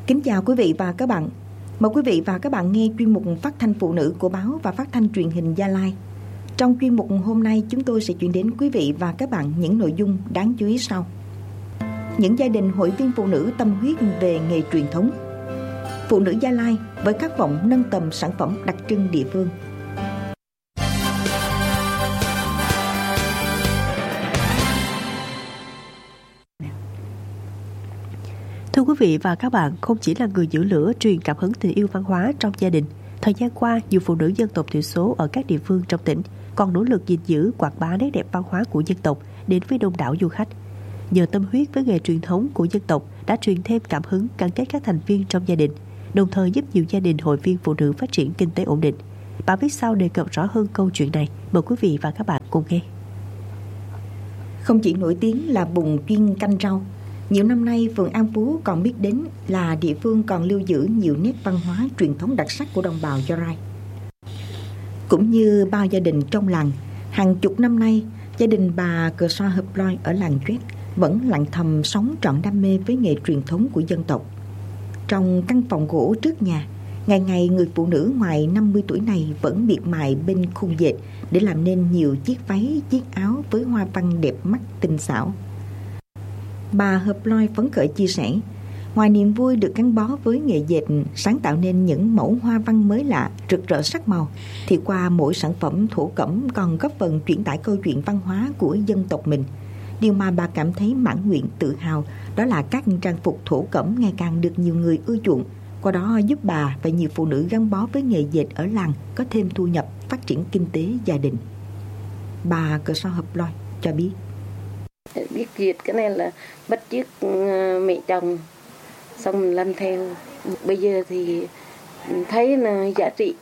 Kính chào quý vị và các bạn. Mời quý vị và các bạn nghe chuyên mục Phát thanh phụ nữ của báo và Phát thanh truyền hình Gia Lai. Trong chuyên mục hôm nay, chúng tôi sẽ chuyển đến quý vị và các bạn những nội dung đáng chú ý sau. Những gia đình hội viên phụ nữ tâm huyết về nghề truyền thống. Phụ nữ Gia Lai với khát vọng nâng tầm sản phẩm đặc trưng địa phương. Thưa quý vị và các bạn, không chỉ là người giữ lửa truyền cảm hứng tình yêu văn hóa trong gia đình, thời gian qua, nhiều phụ nữ dân tộc thiểu số ở các địa phương trong tỉnh còn nỗ lực gìn giữ quảng bá nét đẹp văn hóa của dân tộc đến với đông đảo du khách. Nhờ tâm huyết với nghề truyền thống của dân tộc đã truyền thêm cảm hứng gắn kết các thành viên trong gia đình, đồng thời giúp nhiều gia đình hội viên phụ nữ phát triển kinh tế ổn định. Bài viết sau đề cập rõ hơn câu chuyện này. Mời quý vị và các bạn cùng nghe. Không chỉ nổi tiếng là vùng chuyên canh rau, nhiều năm nay phường An Phú còn biết đến là địa phương còn lưu giữ nhiều nét văn hóa truyền thống đặc sắc của đồng bào Gia Rai. Cũng như bao gia đình trong làng, hàng chục năm nay, gia đình bà Cờ So Hợp Loi ở làng Chuét vẫn lặng thầm sống trọn đam mê với nghề truyền thống của dân tộc. Trong căn phòng gỗ trước nhà, ngày ngày người phụ nữ ngoài 50 tuổi này vẫn miệt mài bên khung dệt để làm nên nhiều chiếc váy, chiếc áo với hoa văn đẹp mắt tinh xảo. Bà Hợp Loi phấn khởi chia sẻ, ngoài niềm vui được gắn bó với nghề dệt, sáng tạo nên những mẫu hoa văn mới lạ, rực rỡ sắc màu, thì qua mỗi sản phẩm thổ cẩm còn góp phần truyền tải câu chuyện văn hóa của dân tộc mình. Điều mà bà cảm thấy mãn nguyện tự hào đó là các trang phục thổ cẩm ngày càng được nhiều người ưa chuộng, qua đó giúp bà và nhiều phụ nữ gắn bó với nghề dệt ở làng có thêm thu nhập, phát triển kinh tế gia đình. Bà Cờ So Hợp Loi cho biết. Biết dệt cái này là bắt chước mẹ chồng, xong mình làm theo. Bây giờ thì thấy là giá trị,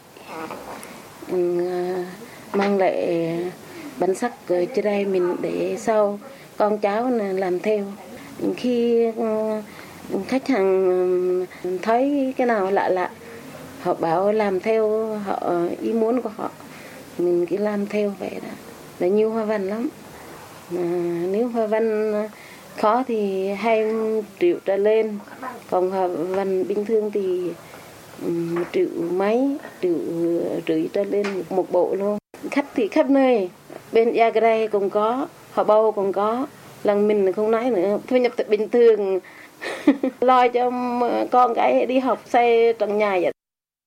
mang lại bản sắc cho đây mình để sau con cháu làm theo. Khi khách hàng thấy cái nào lạ lạ, họ bảo làm theo, họ ý muốn của họ, mình cứ làm theo vậy đó. Là nhiều hoa văn lắm. Nếu hoa văn khó thì 2 triệu trở lên, còn hoa văn bình thường thì 1 triệu mấy, 1,5 triệu trở lên một bộ luôn. Khách thì khắp nơi, bên Gia Rai cũng có, họ Bầu cũng có, lần mình không nói nữa, thu nhập bình thường, lo cho con cái đi học xây trong nhà vậy.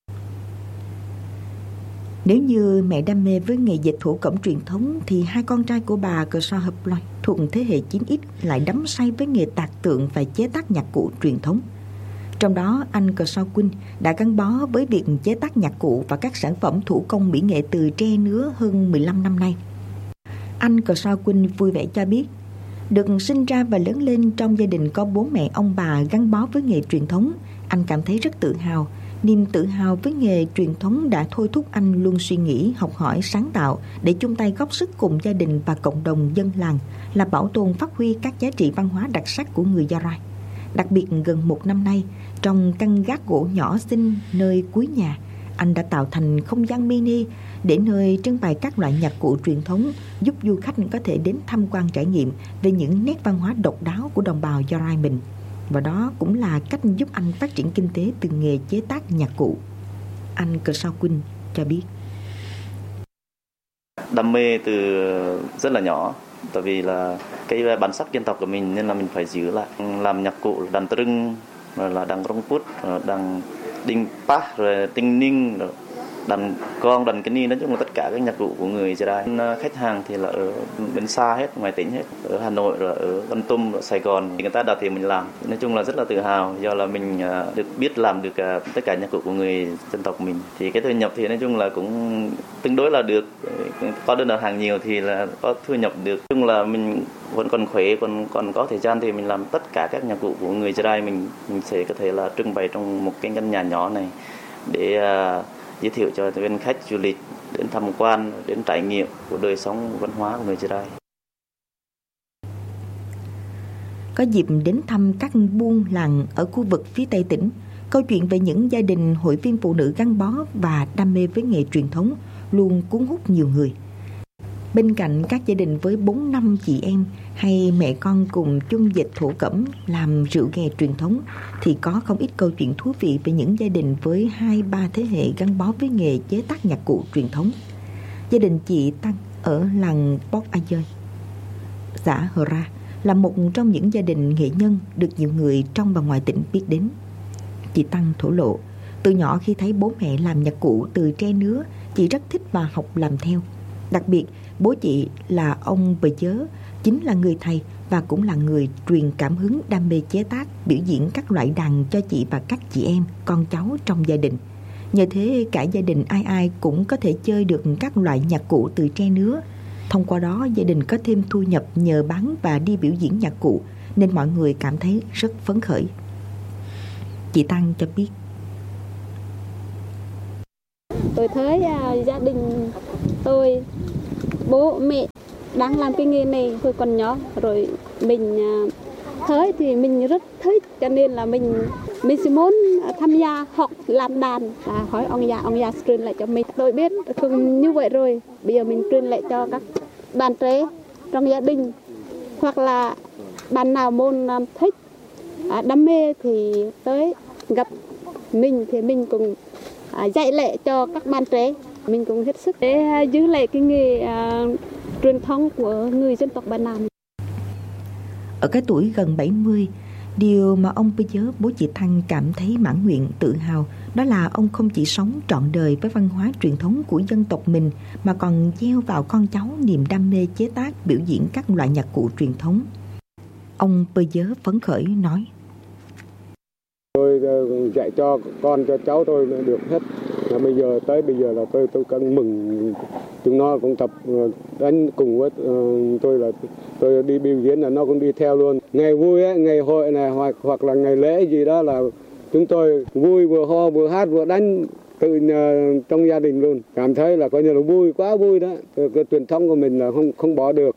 Nếu như mẹ đam mê với nghề dệt thổ cẩm truyền thống thì hai con trai của bà Cờ So Hợp Loi thuộc thế hệ 9X lại đắm say với nghề tạc tượng và chế tác nhạc cụ truyền thống. Trong đó, anh Cờ So Quynh đã gắn bó với việc chế tác nhạc cụ và các sản phẩm thủ công mỹ nghệ từ tre nứa hơn 15 năm nay. Anh Cờ So Quynh vui vẻ cho biết, được sinh ra và lớn lên trong gia đình có bố mẹ ông bà gắn bó với nghề truyền thống, anh cảm thấy rất tự hào. Niềm tự hào với nghề truyền thống đã thôi thúc anh luôn suy nghĩ, học hỏi, sáng tạo để chung tay góp sức cùng gia đình và cộng đồng dân làng là bảo tồn phát huy các giá trị văn hóa đặc sắc của người Gia Rai. Đặc biệt gần 1 năm nay, trong căn gác gỗ nhỏ xinh nơi cuối nhà, anh đã tạo thành không gian mini để nơi trưng bày các loại nhạc cụ truyền thống, giúp du khách có thể đến tham quan trải nghiệm về những nét văn hóa độc đáo của đồng bào Gia Rai mình. Và đó cũng là cách giúp anh phát triển kinh tế từ nghề chế tác nhạc cụ. Anh Cờ So Quynh cho biết. Đam mê từ rất là nhỏ, tại vì là cái bản sắc dân tộc của mình nên là mình phải giữ lại. Làm nhạc cụ đàn trưng, rồi là đàn rong pút, đàn đinh pa, rồi tinh ninh, rồi đàn con, đàn cái ni, nói chung là tất cả các nhạc cụ của người Gia Rai. Khách hàng thì là ở bên xa hết, ngoài tỉnh hết, ở Hà Nội, rồi ở Kon Tum, ở Sài Gòn, thì người ta đặt thì mình làm. Nói chung là rất là tự hào do là mình được biết làm được tất cả nhạc cụ của người dân tộc mình. Thì cái thu nhập thì nói chung là cũng tương đối là được, có đơn đặt hàng nhiều thì là có thu nhập được. Nói chung là mình vẫn còn khỏe, còn có thời gian thì mình làm tất cả các nhạc cụ của người Gia Rai mình sẽ có thể là trưng bày trong một cái căn nhà nhỏ này để giới thiệu cho bên khách du lịch đến tham quan, đến trải nghiệm của đời sống văn hóa của người Gia Rai. Có dịp đến thăm các buôn làng ở khu vực phía Tây tỉnh, câu chuyện về những gia đình hội viên phụ nữ gắn bó và đam mê với nghề truyền thống luôn cuốn hút nhiều người. Bên cạnh các gia đình với 4-5 chị em hay mẹ con cùng chung dệt thổ cẩm làm rượu ghè truyền thống, thì có không ít câu chuyện thú vị về những gia đình với 2-3 thế hệ gắn bó với nghề chế tác nhạc cụ truyền thống. Gia đình chị Tăng ở làng Port A Dơi, xã Hờ Ra, là một trong những gia đình nghệ nhân được nhiều người trong và ngoài tỉnh biết đến. Chị Tăng thổ lộ, từ nhỏ khi thấy bố mẹ làm nhạc cụ từ tre nứa, chị rất thích và học làm theo. Đặc biệt, bố chị là ông Bờ Chớ, chính là người thầy và cũng là người truyền cảm hứng đam mê chế tác, biểu diễn các loại đàn cho chị và các chị em, con cháu trong gia đình. Nhờ thế cả gia đình ai ai cũng có thể chơi được các loại nhạc cụ từ tre nứa. Thông qua đó gia đình có thêm thu nhập nhờ bán và đi biểu diễn nhạc cụ, nên mọi người cảm thấy rất phấn khởi. Chị Tăng cho biết. Tôi thấy gia đình tôi, bố mẹ đang làm cái nghề này hồi còn nhỏ, rồi mình thấy thì mình rất thích, cho nên là mình sẽ muốn tham gia học làm đàn, hỏi ông già truyền lại cho mình. Tôi biết không như vậy rồi, bây giờ mình truyền lại cho các bạn trẻ trong gia đình, hoặc là bạn nào môn thích đam mê thì tới gặp mình thì mình cũng dạy lại cho các bạn trẻ. Mình cũng hết sức để giữ lại cái nghề truyền thống của người dân tộc Ba Nam. Ở cái tuổi gần 70, điều mà ông Bơ Chớ, bố chị Thăng cảm thấy mãn nguyện, tự hào, đó là ông không chỉ sống trọn đời với văn hóa truyền thống của dân tộc mình, mà còn gieo vào con cháu niềm đam mê chế tác, biểu diễn các loại nhạc cụ truyền thống. Ông Bơ Chớ phấn khởi nói: Tôi dạy cho con cho cháu tôi được hết. Bây giờ là tôi cần mừng chúng nó cũng tập đánh cùng với tôi, là tôi đi biểu diễn là nó cũng đi theo luôn. Ngày vui ấy, ngày hội này hoặc là ngày lễ gì đó là chúng tôi vui, vừa ho vừa hát vừa đánh tự trong gia đình luôn. Cảm thấy là coi như là vui, quá vui đó. Cái truyền thống của mình là không bỏ được.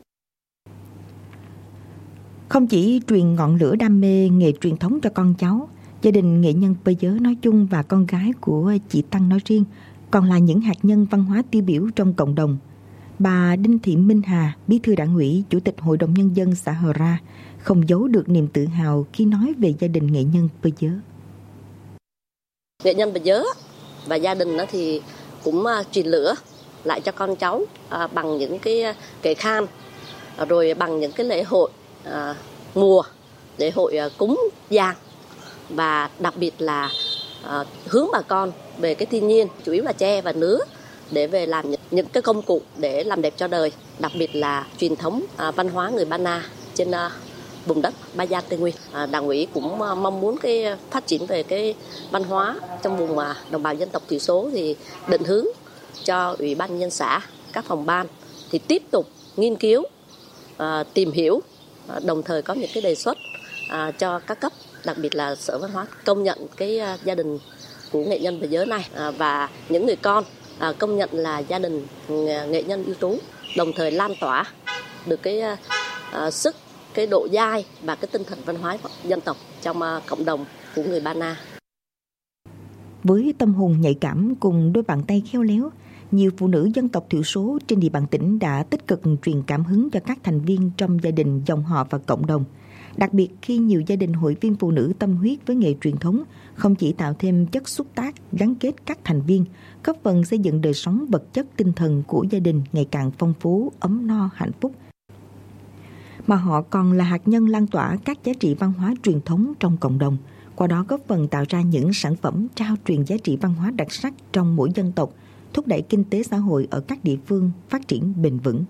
Không chỉ truyền ngọn lửa đam mê nghề truyền thống cho con cháu, gia đình nghệ nhân Bơ Chớ nói chung và con gái của chị Tăng nói riêng còn là những hạt nhân văn hóa tiêu biểu trong cộng đồng. Bà Đinh Thị Minh Hà, Bí thư Đảng ủy, Chủ tịch Hội đồng Nhân dân xã Hờ Ra, không giấu được niềm tự hào khi nói về gia đình nghệ nhân Bơ Chớ. Nghệ nhân Bơ Chớ và gia đình thì cũng truyền lửa lại cho con cháu bằng những cái kệ khan, rồi bằng những cái lễ hội mùa, lễ hội cúng giang, và đặc biệt là hướng bà con về cái thiên nhiên, chủ yếu là tre và nứa, để về làm những cái công cụ để làm đẹp cho đời, đặc biệt là truyền thống văn hóa người Ba Na trên vùng đất Ba Gian Tây Nguyên. Đảng ủy cũng mong muốn cái phát triển về cái văn hóa trong vùng đồng bào dân tộc thiểu số, thì định hướng cho Ủy ban nhân dân xã, các phòng ban thì tiếp tục nghiên cứu, tìm hiểu, đồng thời có những cái đề xuất cho các cấp, đặc biệt là Sở Văn hóa công nhận cái gia đình của nghệ nhân Bơ Chớ này, và những người con công nhận là gia đình nghệ nhân ưu tú, đồng thời lan tỏa được cái sức, cái độ dai và cái tinh thần văn hóa dân tộc trong cộng đồng của người Ba Na. Với tâm hồn nhạy cảm cùng đôi bàn tay khéo léo, nhiều phụ nữ dân tộc thiểu số trên địa bàn tỉnh đã tích cực truyền cảm hứng cho các thành viên trong gia đình, dòng họ và cộng đồng. Đặc biệt khi nhiều gia đình hội viên phụ nữ tâm huyết với nghề truyền thống không chỉ tạo thêm chất xúc tác, gắn kết các thành viên, góp phần xây dựng đời sống vật chất tinh thần của gia đình ngày càng phong phú, ấm no, hạnh phúc, mà họ còn là hạt nhân lan tỏa các giá trị văn hóa truyền thống trong cộng đồng, qua đó góp phần tạo ra những sản phẩm trao truyền giá trị văn hóa đặc sắc trong mỗi dân tộc, thúc đẩy kinh tế xã hội ở các địa phương phát triển bền vững.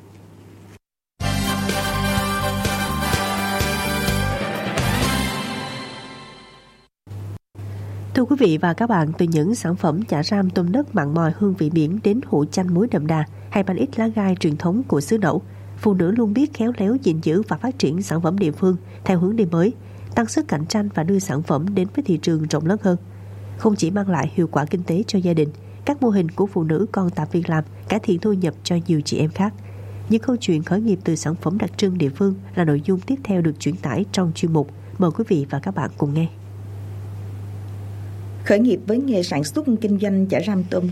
Thưa quý vị và các bạn, từ những sản phẩm chả ram tôm đất mặn mòi hương vị biển đến hũ chanh muối đậm đà hay bánh ít lá gai truyền thống của xứ Nậu, phụ nữ luôn biết khéo léo gìn giữ và phát triển sản phẩm địa phương theo hướng đi mới, tăng sức cạnh tranh và đưa sản phẩm đến với thị trường rộng lớn hơn. Không chỉ mang lại hiệu quả kinh tế cho gia đình, các mô hình của phụ nữ còn tạo việc làm, cải thiện thu nhập cho nhiều chị em khác. Những câu chuyện khởi nghiệp từ sản phẩm đặc trưng địa phương là nội dung tiếp theo được chuyển tải trong chuyên mục. Mời quý vị và các bạn cùng nghe. Khởi nghiệp với nghề sản xuất kinh doanh chả ram tôm đất,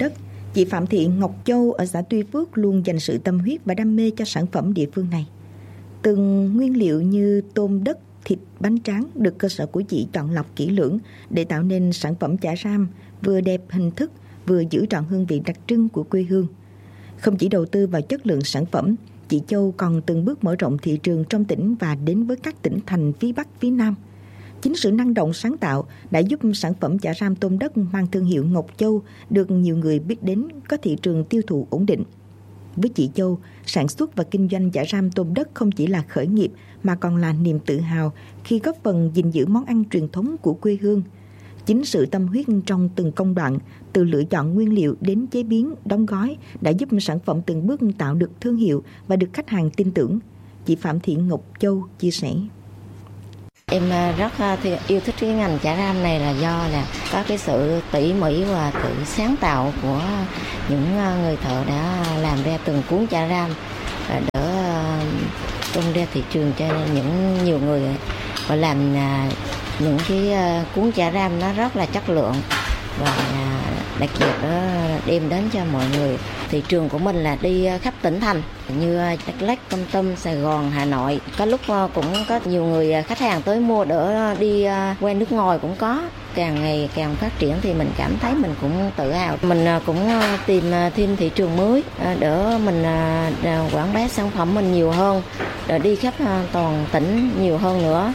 Chị Phạm Thị Ngọc Châu ở xã Tuy Phước luôn dành sự tâm huyết và đam mê cho sản phẩm địa phương này. Từng nguyên liệu như tôm đất, thịt, bánh tráng được cơ sở của chị chọn lọc kỹ lưỡng để tạo nên sản phẩm chả ram vừa đẹp hình thức, vừa giữ trọn hương vị đặc trưng của quê hương. Không chỉ đầu tư vào chất lượng sản phẩm, chị Châu còn từng bước mở rộng thị trường trong tỉnh và đến với các tỉnh thành phía Bắc, phía Nam. Chính sự năng động sáng tạo đã giúp sản phẩm chả ram tôm đất mang thương hiệu Ngọc Châu được nhiều người biết đến, có thị trường tiêu thụ ổn định. Với chị Châu, sản xuất và kinh doanh chả ram tôm đất không chỉ là khởi nghiệp mà còn là niềm tự hào khi góp phần gìn giữ món ăn truyền thống của quê hương. Chính sự tâm huyết trong từng công đoạn, từ lựa chọn nguyên liệu đến chế biến, đóng gói đã giúp sản phẩm từng bước tạo được thương hiệu và được khách hàng tin tưởng. Chị Phạm Thị Ngọc Châu chia sẻ. Em rất yêu thích cái ngành chả ram này là do là có cái sự tỉ mỉ và tự sáng tạo của những người thợ đã làm ra từng cuốn chả ram để tung ra thị trường cho những nhiều người, và làm những cái cuốn chả ram nó rất là chất lượng và đặc biệt đó đem đến cho mọi người. Thị trường của mình là đi khắp tỉnh thành như Đắk Lắk, Kon Tum, Sài Gòn, Hà Nội. Có lúc cũng có nhiều người khách hàng tới mua để đi qua nước ngoài cũng có. Càng ngày càng phát triển thì mình cảm thấy mình cũng tự hào. Mình cũng tìm thêm thị trường mới để mình quảng bá sản phẩm mình nhiều hơn, để đi khắp toàn tỉnh nhiều hơn nữa.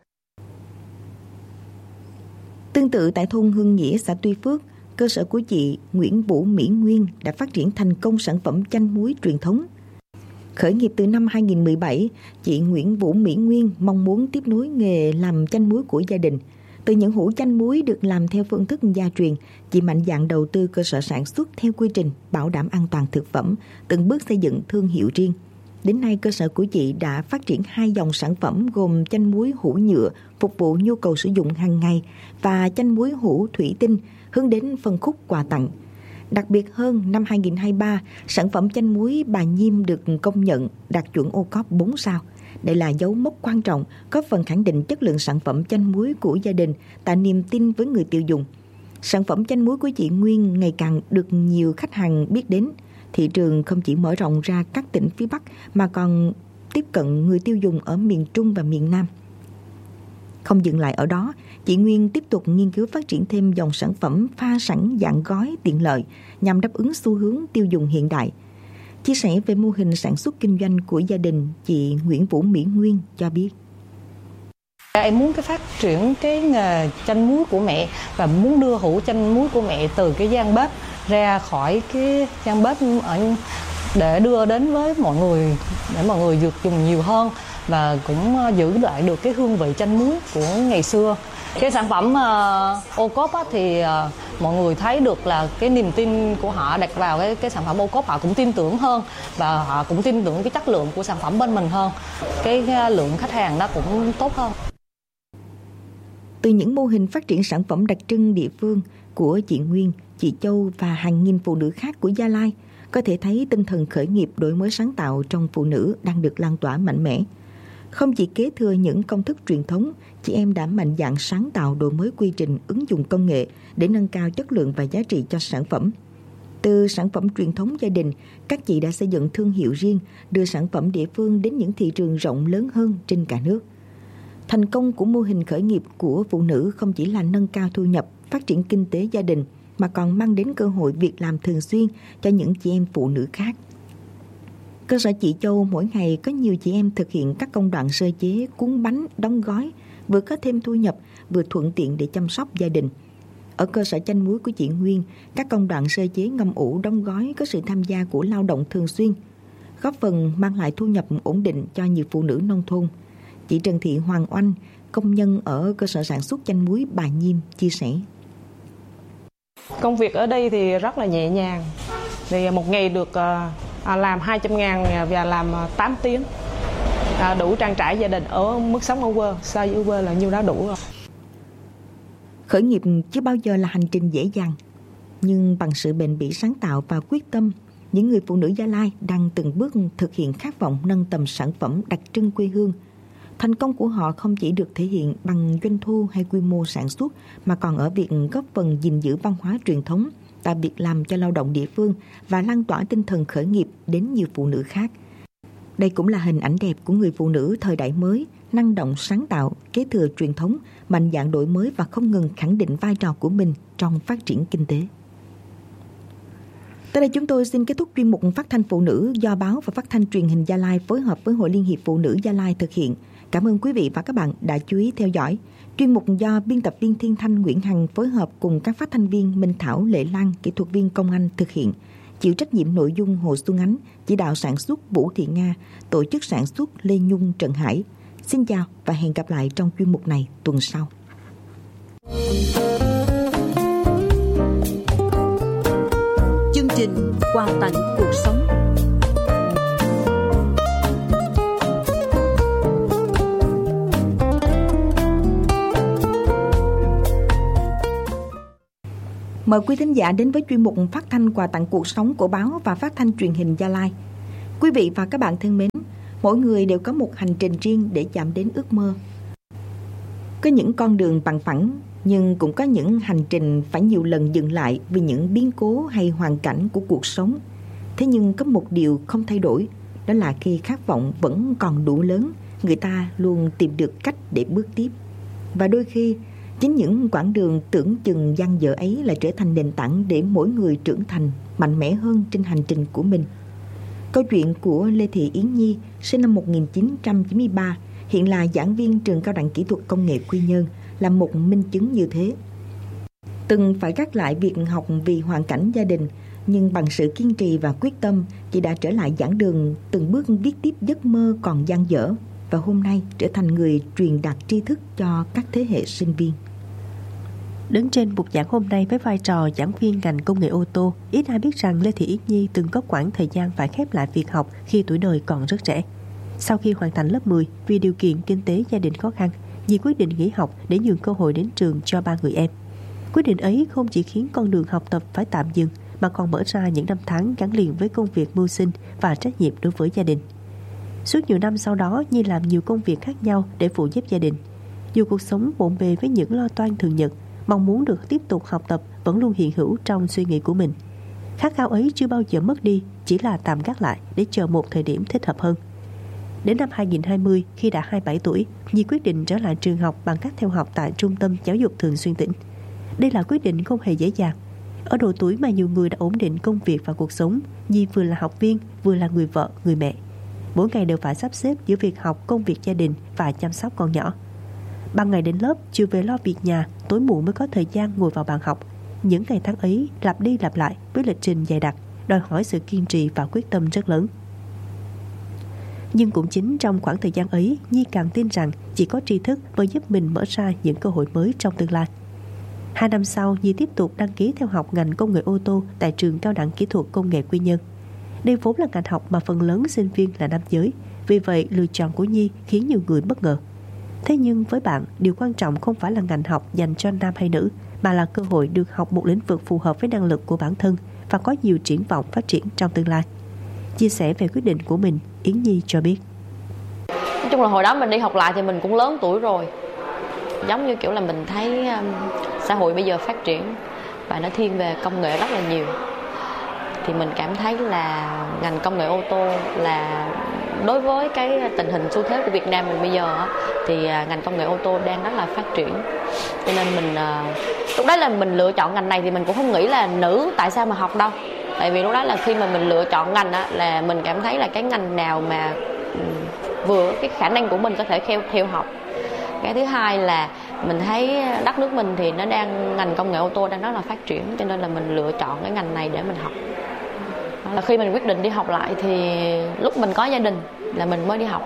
Tương tự tại thôn Hương Nghĩa, xã Tuy Phước, cơ sở của chị Nguyễn Vũ Mỹ Nguyên đã phát triển thành công sản phẩm chanh muối truyền thống. Khởi nghiệp từ năm 2017, chị Nguyễn Vũ Mỹ Nguyên mong muốn tiếp nối nghề làm chanh muối của gia đình. Từ những hũ chanh muối được làm theo phương thức gia truyền, chị mạnh dạn đầu tư cơ sở sản xuất theo quy trình bảo đảm an toàn thực phẩm, từng bước xây dựng thương hiệu riêng. Đến nay, cơ sở của chị đã phát triển 2 dòng sản phẩm gồm chanh muối hũ nhựa phục vụ nhu cầu sử dụng hàng ngày và chanh muối hũ thủy tinh hướng đến phân khúc quà tặng. Đặc biệt hơn, năm 2023, sản phẩm chanh muối Bà Nhiêm được công nhận đạt chuẩn OCOP 4 sao. Đây là dấu mốc quan trọng, góp phần khẳng định chất lượng sản phẩm chanh muối của gia đình, tạo niềm tin với người tiêu dùng. Sản phẩm chanh muối của chị Nguyên ngày càng được nhiều khách hàng biết đến. Thị trường không chỉ mở rộng ra các tỉnh phía Bắc mà còn tiếp cận người tiêu dùng ở miền Trung và miền Nam. Không dừng lại ở đó, chị Nguyên tiếp tục nghiên cứu phát triển thêm dòng sản phẩm pha sẵn dạng gói tiện lợi nhằm đáp ứng xu hướng tiêu dùng hiện đại. Chia sẻ về mô hình sản xuất kinh doanh của gia đình, chị Nguyễn Vũ Mỹ Nguyên cho biết. Em muốn phát triển cái nghề chanh muối của mẹ và muốn đưa hũ chanh muối của mẹ từ cái gian bếp ra khỏi cái gian bếp để đưa đến với mọi người, để mọi người được dùng nhiều hơn và cũng giữ lại được cái hương vị chanh muối của ngày xưa. Cái sản phẩm OCOP thì mọi người thấy được là cái niềm tin của họ đặt vào cái sản phẩm OCOP, họ cũng tin tưởng hơn và họ cũng tin tưởng cái chất lượng của sản phẩm bên mình hơn. Cái lượng khách hàng đó cũng tốt hơn. Từ những mô hình phát triển sản phẩm đặc trưng địa phương của chị Nguyên, chị Châu và hàng nghìn phụ nữ khác của Gia Lai, có thể thấy tinh thần khởi nghiệp đổi mới sáng tạo trong phụ nữ đang được lan tỏa mạnh mẽ. Không chỉ kế thừa những công thức truyền thống, chị em đã mạnh dạn sáng tạo đổi mới quy trình, ứng dụng công nghệ để nâng cao chất lượng và giá trị cho sản phẩm. Từ sản phẩm truyền thống gia đình, các chị đã xây dựng thương hiệu riêng, đưa sản phẩm địa phương đến những thị trường rộng lớn hơn trên cả nước. Thành công của mô hình khởi nghiệp của phụ nữ không chỉ là nâng cao thu nhập, phát triển kinh tế gia đình, mà còn mang đến cơ hội việc làm thường xuyên cho những chị em phụ nữ khác. Cơ sở chị Châu mỗi ngày có nhiều chị em thực hiện các công đoạn sơ chế, cuốn bánh, đóng gói, vừa có thêm thu nhập, vừa thuận tiện để chăm sóc gia đình. Ở cơ sở chanh muối của chị Nguyên, các công đoạn sơ chế, ngâm ủ, đóng gói có sự tham gia của lao động thường xuyên, góp phần mang lại thu nhập ổn định cho nhiều phụ nữ nông thôn. Chị Trần Thị Hoàng Oanh, công nhân ở cơ sở sản xuất chanh muối Bà Nhiêm, chia sẻ. Công việc ở đây thì rất là nhẹ nhàng. Thì một ngày được làm 200.000 và làm 8 tiếng. Đủ trang trải gia đình ở mức sống ở quê. So với quê là nhiêu đó đủ rồi. Khởi nghiệp chưa bao giờ là hành trình dễ dàng. Nhưng bằng sự bền bỉ sáng tạo và quyết tâm, những người phụ nữ Gia Lai đang từng bước thực hiện khát vọng nâng tầm sản phẩm đặc trưng quê hương. Thành công của họ không chỉ được thể hiện bằng doanh thu hay quy mô sản xuất, mà còn ở việc góp phần gìn giữ văn hóa truyền thống, tạo việc làm cho lao động địa phương và lan tỏa tinh thần khởi nghiệp đến nhiều phụ nữ khác. Đây cũng là hình ảnh đẹp của người phụ nữ thời đại mới, năng động sáng tạo, kế thừa truyền thống, mạnh dạn đổi mới và không ngừng khẳng định vai trò của mình trong phát triển kinh tế. Tới đây chúng tôi xin kết thúc chuyên mục Phát thanh Phụ nữ do Báo và Phát thanh Truyền hình Gia Lai phối hợp với Hội Liên hiệp Phụ nữ Gia Lai thực hiện. Cảm ơn quý vị và các bạn đã chú ý theo dõi. Chuyên mục do biên tập viên Thiên Thanh Nguyễn Hằng phối hợp cùng các phát thanh viên Minh Thảo, Lệ Lan, kỹ thuật viên Công Anh thực hiện. Chịu trách nhiệm nội dung Hồ Xuân Ánh, chỉ đạo sản xuất Vũ Thị Nga, tổ chức sản xuất Lê Nhung, Trần Hải. Xin chào và hẹn gặp lại trong chuyên mục này tuần sau. Chương trình Quà tặng cuộc sống. Mời quý thính giả đến với chuyên mục phát thanh Quà tặng cuộc sống của Báo và Phát thanh Truyền hình Gia Lai. Quý vị và các bạn thân mến, mỗi người đều có một hành trình riêng để chạm đến ước mơ. Có những con đường bằng phẳng, nhưng cũng có những hành trình phải nhiều lần dừng lại vì những biến cố hay hoàn cảnh của cuộc sống. Thế nhưng có một điều không thay đổi, đó là khi khát vọng vẫn còn đủ lớn, người ta luôn tìm được cách để bước tiếp. Và đôi khi, chính những quãng đường tưởng chừng dang dở ấy lại trở thành nền tảng để mỗi người trưởng thành, mạnh mẽ hơn trên hành trình của mình. Câu chuyện của Lê Thị Yến Nhi, sinh năm 1993, hiện là giảng viên trường Cao đẳng Kỹ thuật Công nghệ Quy Nhơn, là một minh chứng như thế. Từng phải gác lại việc học vì hoàn cảnh gia đình, nhưng bằng sự kiên trì và quyết tâm, chị đã trở lại giảng đường, từng bước viết tiếp giấc mơ còn dang dở, và hôm nay trở thành người truyền đạt tri thức cho các thế hệ sinh viên. Đứng trên bục giảng hôm nay với vai trò giảng viên ngành công nghệ ô tô, ít ai biết rằng Lê Thị Yến Nhi từng có quãng thời gian phải khép lại việc học khi tuổi đời còn rất trẻ. Sau khi hoàn thành lớp 10, vì điều kiện kinh tế gia đình khó khăn, Nhi quyết định nghỉ học để nhường cơ hội đến trường cho 3 người em. Quyết định ấy không chỉ khiến con đường học tập phải tạm dừng, mà còn mở ra những năm tháng gắn liền với công việc mưu sinh và trách nhiệm đối với gia đình. Suốt nhiều năm sau đó, Nhi làm nhiều công việc khác nhau để phụ giúp gia đình. Dù cuộc sống bộn bề với những lo toan thường nhật, mong muốn được tiếp tục học tập vẫn luôn hiện hữu trong suy nghĩ của mình. Khát khao ấy chưa bao giờ mất đi, chỉ là tạm gác lại để chờ một thời điểm thích hợp hơn. Đến năm 2020, khi đã 27 tuổi, Nhi quyết định trở lại trường học bằng cách theo học tại Trung tâm Giáo dục Thường xuyên tỉnh. Đây là quyết định không hề dễ dàng. Ở độ tuổi mà nhiều người đã ổn định công việc và cuộc sống, Nhi vừa là học viên, vừa là người vợ, người mẹ. Mỗi ngày đều phải sắp xếp giữa việc học, công việc gia đình và chăm sóc con nhỏ. Ban ngày đến lớp, chiều về lo việc nhà, tối muộn mới có thời gian ngồi vào bàn học. Những ngày tháng ấy lặp đi lặp lại với lịch trình dày đặc, đòi hỏi sự kiên trì và quyết tâm rất lớn. Nhưng cũng chính trong khoảng thời gian ấy, Nhi càng tin rằng chỉ có tri thức mới giúp mình mở ra những cơ hội mới trong tương lai. 2 năm sau, Nhi tiếp tục đăng ký theo học ngành công nghệ ô tô tại trường Cao đẳng Kỹ thuật Công nghệ Quy Nhơn. Đây vốn là ngành học mà phần lớn sinh viên là nam giới, vì vậy lựa chọn của Nhi khiến nhiều người bất ngờ. Thế nhưng với bạn, điều quan trọng không phải là ngành học dành cho nam hay nữ, mà là cơ hội được học một lĩnh vực phù hợp với năng lực của bản thân và có nhiều triển vọng phát triển trong tương lai. Chia sẻ về quyết định của mình, Yến Nhi cho biết. Nói chung là hồi đó mình đi học lại thì mình cũng lớn tuổi rồi. Giống như kiểu là mình thấy xã hội bây giờ phát triển và nó thiên về công nghệ rất là nhiều. Thì mình cảm thấy là ngành công nghệ ô tô là đối với cái tình hình xu thế của Việt Nam mình bây giờ thì ngành công nghệ ô tô đang rất là phát triển. Cho nên mình lúc đó là mình lựa chọn ngành này thì mình cũng không nghĩ là nữ tại sao mà học đâu. Tại vì lúc đó là khi mà mình lựa chọn ngành là mình cảm thấy là cái ngành nào mà vừa cái khả năng của mình có thể theo học. Cái thứ hai là mình thấy đất nước mình thì nó đang ngành công nghệ ô tô đang rất là phát triển, cho nên là mình lựa chọn cái ngành này để mình học. Là khi mình quyết định đi học lại thì lúc mình có gia đình là mình mới đi học.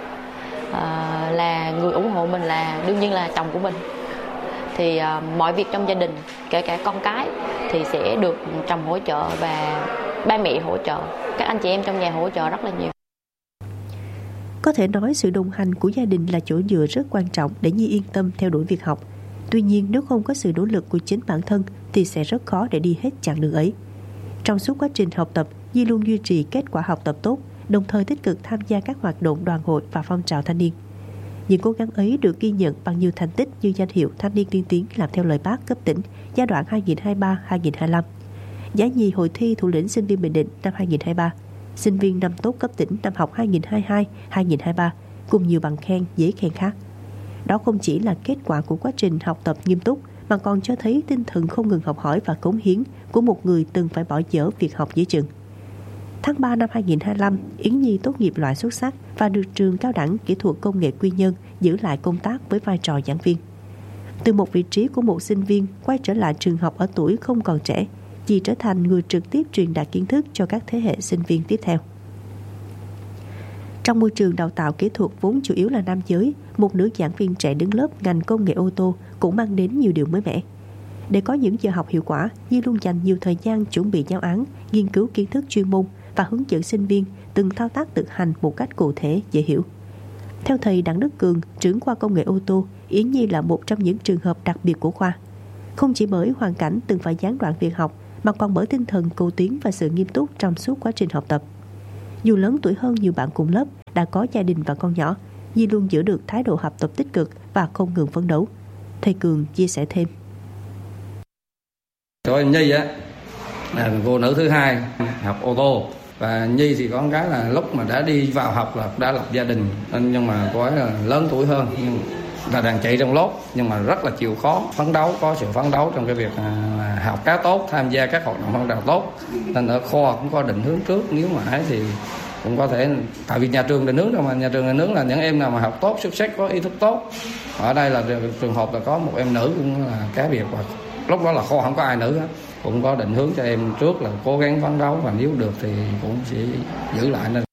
Là người ủng hộ mình là đương nhiên là chồng của mình. Thì mọi việc trong gia đình, kể cả con cái thì sẽ được chồng hỗ trợ và ba mẹ hỗ trợ. Các anh chị em trong nhà hỗ trợ rất là nhiều. Có thể nói sự đồng hành của gia đình là chỗ dựa rất quan trọng để Nhi yên tâm theo đuổi việc học. Tuy nhiên nếu không có sự nỗ lực của chính bản thân thì sẽ rất khó để đi hết chặng đường ấy. Trong suốt quá trình học tập, Nhi luôn duy trì kết quả học tập tốt, đồng thời tích cực tham gia các hoạt động đoàn hội và phong trào thanh niên. Những cố gắng ấy được ghi nhận bằng nhiều thành tích như danh hiệu Thanh niên tiên tiến làm theo lời Bác cấp tỉnh giai đoạn 2023-2025, Giải nhì hội thi thủ lĩnh sinh viên Bình Định năm 2023, sinh viên năm tốt cấp tỉnh năm học 2022-2023 cùng nhiều bằng khen, giấy khen khác. Đó không chỉ là kết quả của quá trình học tập nghiêm túc mà còn cho thấy tinh thần không ngừng học hỏi và cống hiến của một người từng phải bỏ dở việc học giữa chừng. Tháng 3 năm 2025, Yến Nhi tốt nghiệp loại xuất sắc và được trường Cao đẳng Kỹ thuật Công nghệ Quy Nhơn giữ lại công tác với vai trò giảng viên. Từ một vị trí của một sinh viên quay trở lại trường học ở tuổi không còn trẻ, chị trở thành người trực tiếp truyền đạt kiến thức cho các thế hệ sinh viên tiếp theo. Trong môi trường đào tạo kỹ thuật vốn chủ yếu là nam giới, một nữ giảng viên trẻ đứng lớp ngành công nghệ ô tô cũng mang đến nhiều điều mới mẻ. Để có những giờ học hiệu quả, Nhi luôn dành nhiều thời gian chuẩn bị giáo án, nghiên cứu kiến thức chuyên môn và hướng dẫn sinh viên từng thao tác thực hành một cách cụ thể, dễ hiểu. Theo thầy Đặng Đức Cường, trưởng khoa công nghệ ô tô, Yến Nhi là một trong những trường hợp đặc biệt của khoa. Không chỉ bởi hoàn cảnh từng phải gián đoạn việc học, mà còn bởi tinh thần cầu tiến và sự nghiêm túc trong suốt quá trình học tập. Dù lớn tuổi hơn nhiều bạn cùng lớp, đã có gia đình và con nhỏ, Nhi luôn giữ được thái độ học tập tích cực và không ngừng phấn đấu. Thầy Cường chia sẻ thêm. Cho em Nhi á, là cô nữ thứ hai học ô tô. Và Nhi thì có một cái là lúc mà đã đi vào học là đã lập gia đình, nhưng mà cô ấy là lớn tuổi hơn, nhưng là đàn chị trong lớp, nhưng mà rất là chịu khó, phấn đấu, có sự phấn đấu trong cái việc là học khá tốt, tham gia các hoạt động phong trào tốt. Nên ở kho cũng có định hướng trước, nếu mà ấy thì cũng có thể, tại vì nhà trường định hướng đâu mà, nhà trường định hướng là những em nào mà học tốt, xuất sắc, có ý thức tốt. Ở đây là trường hợp là có một em nữ cũng là cái việc, và lúc đó là kho không có ai nữ hết, cũng có định hướng cho em trước là cố gắng phấn đấu, và nếu được thì cũng sẽ giữ lại. Nên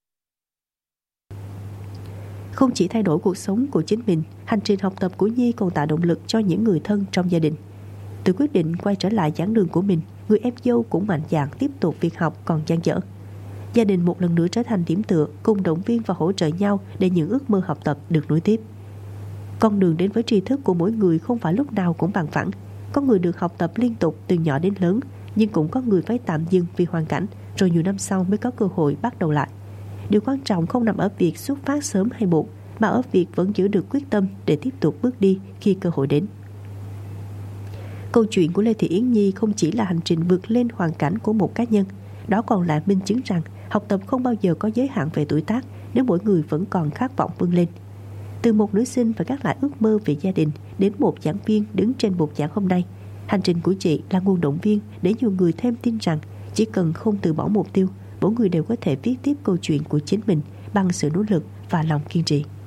không chỉ thay đổi cuộc sống của chính mình, hành trình học tập của Nhi còn tạo động lực cho những người thân trong gia đình. Từ quyết định quay trở lại giảng đường của mình, người em dâu cũng mạnh dạn tiếp tục việc học còn dang dở. Gia đình một lần nữa trở thành điểm tựa, cùng động viên và hỗ trợ nhau để những ước mơ học tập được nối tiếp. Con đường đến với tri thức của mỗi người không phải lúc nào cũng bằng phẳng. Có người được học tập liên tục từ nhỏ đến lớn, nhưng cũng có người phải tạm dừng vì hoàn cảnh, rồi nhiều năm sau mới có cơ hội bắt đầu lại. Điều quan trọng không nằm ở việc xuất phát sớm hay muộn, mà ở việc vẫn giữ được quyết tâm để tiếp tục bước đi khi cơ hội đến. Câu chuyện của Lê Thị Yến Nhi không chỉ là hành trình vượt lên hoàn cảnh của một cá nhân, đó còn là minh chứng rằng học tập không bao giờ có giới hạn về tuổi tác nếu mỗi người vẫn còn khát vọng vươn lên. Từ một nữ sinh và gác lại ước mơ về gia đình đến một giảng viên đứng trên bục giảng hôm nay, hành trình của chị là nguồn động viên để nhiều người thêm tin rằng chỉ cần không từ bỏ mục tiêu, mỗi người đều có thể viết tiếp câu chuyện của chính mình bằng sự nỗ lực và lòng kiên trì.